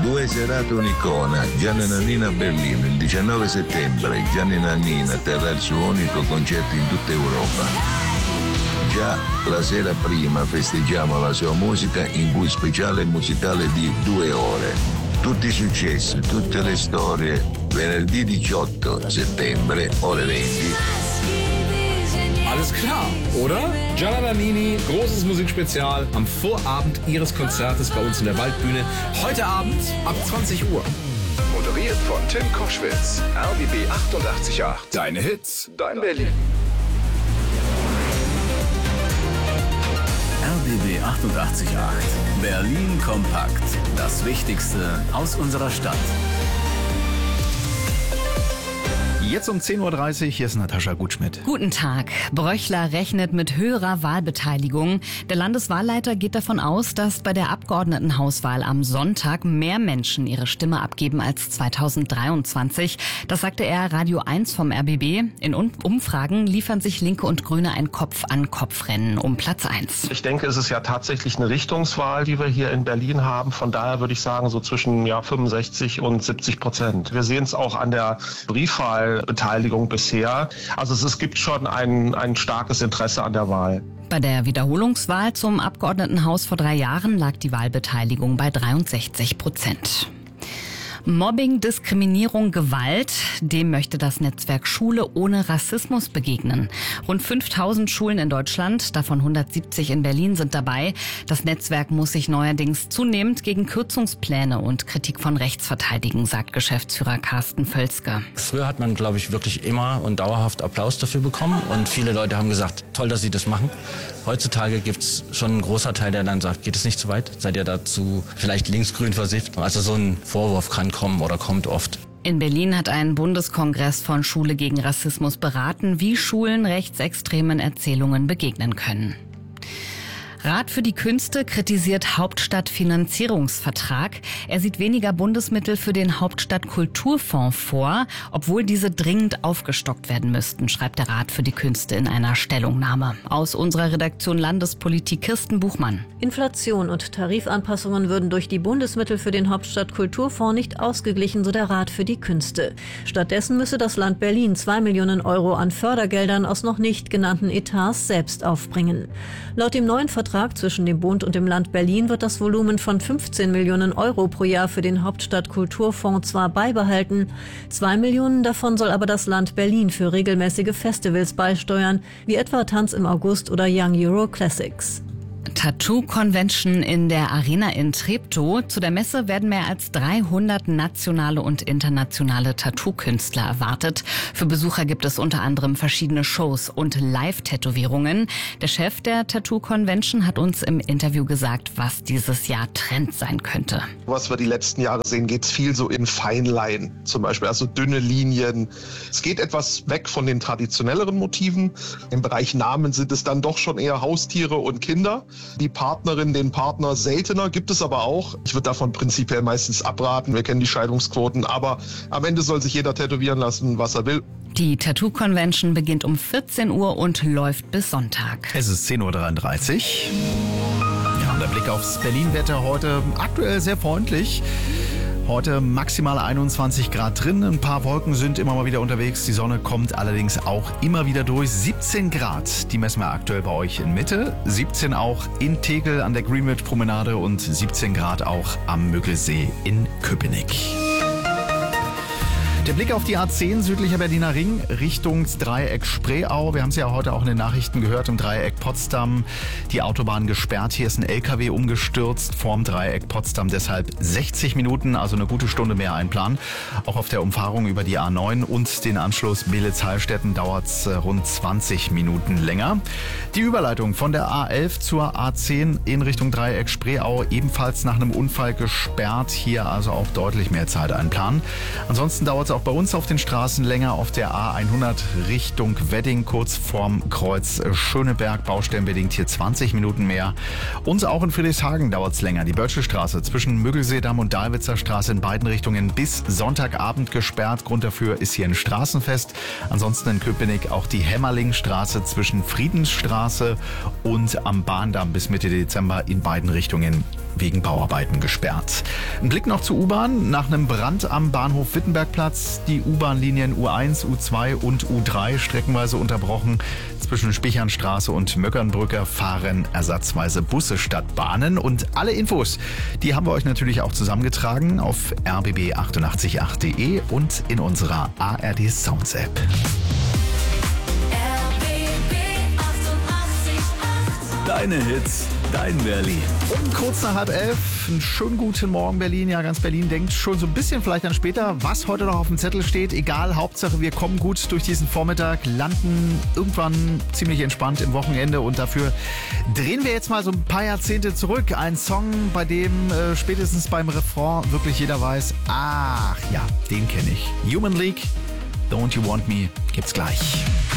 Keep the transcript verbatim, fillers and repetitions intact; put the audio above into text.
Due serate un'icona, Gianni Nannini a Berlino, il diciannove settembre Gianni Nannini terrà il suo unico concerto in tutta Europa. Già la sera prima festeggiamo la sua musica in cui speciale musicale di due ore. Tutti i successi, tutte le storie, venerdì diciotto settembre, ore venti. Alles klar, oder? Gianni Nannini, großes Musikspezial am Vorabend ihres Konzertes bei uns in der Waldbühne. Heute Abend ab zwanzig Uhr. Moderiert von Tim Koschwitz. R B B achtundachtzig Komma acht. Deine Hits, Dein Berlin. R B B achtundachtzig Komma acht. Berlin kompakt. Das Wichtigste aus unserer Stadt. Jetzt um zehn Uhr dreißig, hier ist Natascha Gutschmidt. Guten Tag. Bröchler rechnet mit höherer Wahlbeteiligung. Der Landeswahlleiter geht davon aus, dass bei der Abgeordnetenhauswahl am Sonntag mehr Menschen ihre Stimme abgeben als zweitausenddreiundzwanzig. Das sagte er Radio eins vom R B B. In Umfragen liefern sich Linke und Grüne ein Kopf-an-Kopf-Rennen um Platz eins. Ich denke, es ist ja tatsächlich eine Richtungswahl, die wir hier in Berlin haben. Von daher würde ich sagen, so zwischen ja, fünfundsechzig und siebzig Prozent. Wir sehen es auch an der Briefwahl. Beteiligung bisher. Also es, es gibt schon ein, ein starkes Interesse an der Wahl. Bei der Wiederholungswahl zum Abgeordnetenhaus vor drei Jahren lag die Wahlbeteiligung bei dreiundsechzig Prozent. Mobbing, Diskriminierung, Gewalt, dem möchte das Netzwerk Schule ohne Rassismus begegnen. Rund fünftausend Schulen in Deutschland, davon hundertsiebzig in Berlin, sind dabei. Das Netzwerk muss sich neuerdings zunehmend gegen Kürzungspläne und Kritik von rechts verteidigen, sagt Geschäftsführer Carsten Völzke. Früher hat man, glaube ich, wirklich immer und dauerhaft Applaus dafür bekommen und viele Leute haben gesagt, toll, dass Sie das machen. Heutzutage gibt es schon einen großer Teil, der dann sagt, geht es nicht zu weit? Seid ihr dazu vielleicht linksgrün versifft? Also so ein Vorwurf kann kommen oder kommt oft. In Berlin hat ein Bundeskongress von Schule gegen Rassismus beraten, wie Schulen rechtsextremen Erzählungen begegnen können. Rat für die Künste kritisiert Hauptstadtfinanzierungsvertrag. Er sieht weniger Bundesmittel für den Hauptstadtkulturfonds vor, obwohl diese dringend aufgestockt werden müssten, schreibt der Rat für die Künste in einer Stellungnahme. Aus unserer Redaktion Landespolitik Kirsten Buchmann. Inflation und Tarifanpassungen würden durch die Bundesmittel für den Hauptstadtkulturfonds nicht ausgeglichen, so der Rat für die Künste. Stattdessen müsse das Land Berlin zwei Millionen Euro an Fördergeldern aus noch nicht genannten Etats selbst aufbringen. Laut dem neuen Vertrag zwischen dem Bund und dem Land Berlin wird das Volumen von fünfzehn Millionen Euro pro Jahr für den Hauptstadtkulturfonds zwar beibehalten, zwei Millionen davon soll aber das Land Berlin für regelmäßige Festivals beisteuern, wie etwa Tanz im August oder Young Euro Classics. Tattoo Convention in der Arena in Treptow. Zu der Messe werden mehr als dreihundert nationale und internationale Tattoo-Künstler erwartet. Für Besucher gibt es unter anderem verschiedene Shows und Live-Tätowierungen. Der Chef der Tattoo Convention hat uns im Interview gesagt, was dieses Jahr Trend sein könnte. Was wir die letzten Jahre sehen, geht es viel so in Feinlein, zum Beispiel, also dünne Linien. Es geht etwas weg von den traditionelleren Motiven. Im Bereich Namen sind es dann doch schon eher Haustiere und Kinder. Die Partnerin, den Partner seltener, gibt es aber auch. Ich würde davon prinzipiell meistens abraten. Wir kennen die Scheidungsquoten, aber am Ende soll sich jeder tätowieren lassen, was er will. Die Tattoo Convention beginnt um vierzehn Uhr und läuft bis Sonntag. Es ist zehn Uhr dreiunddreißig. Ja, und der Blick aufs Berlin-Wetter heute aktuell sehr freundlich. Heute maximal einundzwanzig Grad drin, ein paar Wolken sind immer mal wieder unterwegs. Die Sonne kommt allerdings auch immer wieder durch. siebzehn Grad, die messen wir aktuell bei euch in Mitte. siebzehn auch in Tegel an der Greenwich Promenade und siebzehn Grad auch am Müggelsee in Köpenick. Der Blick auf die A zehn, südlicher Berliner Ring, Richtung Dreieck Spreeau. Wir haben es ja heute auch in den Nachrichten gehört, im Dreieck Potsdam die Autobahn gesperrt. Hier ist ein L K W umgestürzt vorm Dreieck Potsdam. Deshalb sechzig Minuten, also eine gute Stunde mehr einplanen. Auch auf der Umfahrung über die A neun und den Anschluss Belitz-Heilstätten dauert es rund zwanzig Minuten länger. Die Überleitung von der A elf zur A zehn in Richtung Dreieck Spreeau ebenfalls nach einem Unfall gesperrt. Hier also auch deutlich mehr Zeit einplanen. Ansonsten dauert es auch auch bei uns auf den Straßen länger auf der A hundert Richtung Wedding, kurz vorm Kreuz Schöneberg. Baustellenbedingt hier zwanzig Minuten mehr. Und auch in Friedrichshagen dauert es länger. Die Bölsche Straße zwischen Müggelseedamm und Dahlwitzer Straße in beiden Richtungen bis Sonntagabend gesperrt. Grund dafür ist hier ein Straßenfest. Ansonsten in Köpenick auch die Hämmerlingstraße zwischen Friedensstraße und am Bahndamm bis Mitte Dezember in beiden Richtungen wegen Bauarbeiten gesperrt. Ein Blick noch zur U-Bahn. Nach einem Brand am Bahnhof Wittenbergplatz die U-Bahn-Linien U eins, U zwei und U drei streckenweise unterbrochen. Zwischen Spichernstraße und Möckernbrücke fahren ersatzweise Busse statt Bahnen. Und alle Infos, die haben wir euch natürlich auch zusammengetragen auf r b b achtundachtzig punkt acht punkt de und in unserer A R D Sounds App. Deine Hits, dein Berlin. Um kurz nach halb elf, einen schönen guten Morgen Berlin. Ja, ganz Berlin denkt schon so ein bisschen vielleicht an später, was heute noch auf dem Zettel steht. Egal, Hauptsache wir kommen gut durch diesen Vormittag, landen irgendwann ziemlich entspannt im Wochenende und dafür drehen wir jetzt mal so ein paar Jahrzehnte zurück. Ein Song, bei dem äh, spätestens beim Refrain wirklich jeder weiß, ach ja, den kenne ich. Human League, Don't You Want Me, gibt's gleich.